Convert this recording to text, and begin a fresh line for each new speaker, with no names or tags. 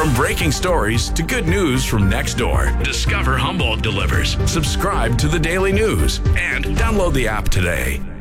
From breaking stories to good news from next door, Discover Humboldt delivers. Subscribe to the Daily News and download the app today.